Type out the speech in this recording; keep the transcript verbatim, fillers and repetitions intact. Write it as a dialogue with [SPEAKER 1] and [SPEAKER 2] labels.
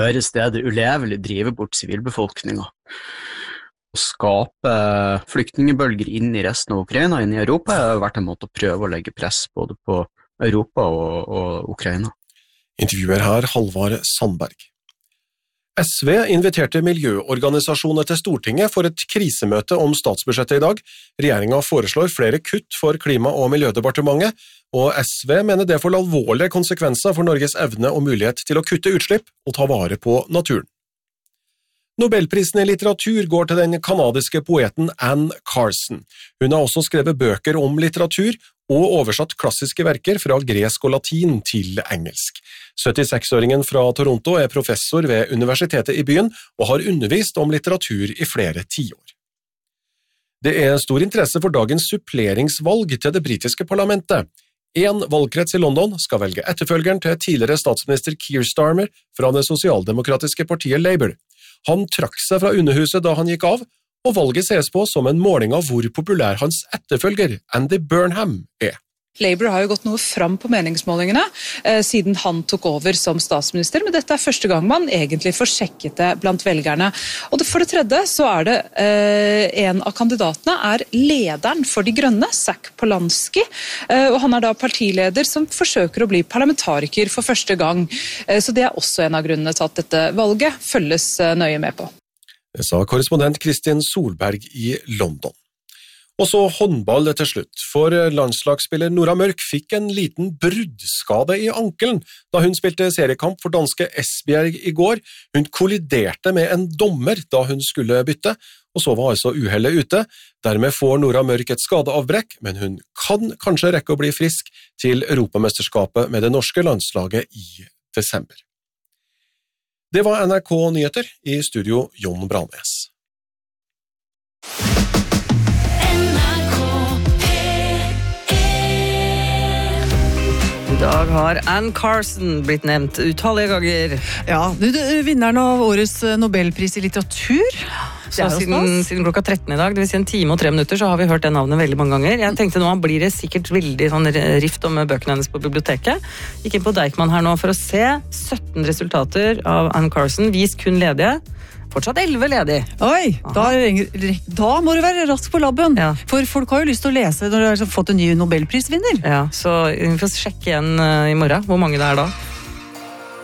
[SPEAKER 1] Høyre steder ulevelig drive bort sivilbefolkningen. Å skape flyktningebølger inn i resten av Ukraina, inn i Europa, har vært en måte å prøve å legge press både på Europa og, og Ukraina.
[SPEAKER 2] Intervjuer her Halvard Sandberg. S V inviterte miljøorganisasjoner til Stortinget for et krisemøte om statsbudsjettet i dag. Regjeringen foreslår flere kutt for Klima- og miljødepartementet, og S V mener det får alvorlige konsekvenser for Norges evne og mulighet til å kutte utslipp og ta vare på naturen. Nobelprisen i litteratur går til den kanadiske poeten Anne Carson. Hun har også skrevet bøker om litteratur og oversatt klassiske verker fra gresk og latin til engelsk. syttiseks-åringen fra Toronto er professor ved universitetet i byen og har undervist om litteratur i flere tiår. Det er stor interesse for dagens suppleringsvalg til det britiske parlamentet. En valgkrets i London skal velge etterfølgeren til tidligere statsminister Keir Starmer fra det sosialdemokratiske partiet Labour. Han trakk seg fra underhuset da han gikk av, og valget ses på som en måling av hvor populær hans etterfølger, Andy Burnham, er.
[SPEAKER 3] Labour har jo gått noe fram på meningsmålingene eh, siden han tok over som statsminister, men dette er første gang man egentlig får sjekket det blant velgerne. Og det, for det tredje så er det eh, en av kandidatene er lederen for De Grønne, Zac Polanski, eh, og han er da partileder som forsøker å bli parlamentariker for første gang. Eh, så det er også en av grunnene til at dette valget følges eh, nøye med på.
[SPEAKER 2] Det sa korrespondent Kristin Solberg i London. Og så håndball til slutt, for landslagsspiller Nora Mørk fikk en liten bruddskade i ankelen da hun spilte seriekamp for danske Esbjerg i går. Hun kolliderte med en dommer da hun skulle bytte, og så var altså uhellet ute. Dermed får Nora Mørk et skadeavbrekk, men hun kan kanskje rekke å bli frisk til Europamesterskapet med det norske landslaget i desember. Det var N R K Nyheter, i studio Jon Branes.
[SPEAKER 4] I dag har Anne Carson blitt nevnt utallige ganger.
[SPEAKER 5] Ja, du, du, vinneren av årets Nobelpris i litteratur.
[SPEAKER 4] Så siden, siden klokka tretten i dag, det vil si en time og tre minutter, så har vi hørt det navnet veldig mange ganger. Jeg tenkte nå blir det sikkert veldig sånn rift om bøkene hennes på biblioteket. Gikk inn på Deichman her nå for å se sytten resultater av Anne Carson, vis kun ledige. Fortsatt elleve ledig.
[SPEAKER 5] Oi, da, da må du være rask på labben. Ja. For folk har jo lyst til å lese når du har fått en ny Nobelprisvinner.
[SPEAKER 4] Ja, så vi får sjekke igjen i morgen hvor mange det er da.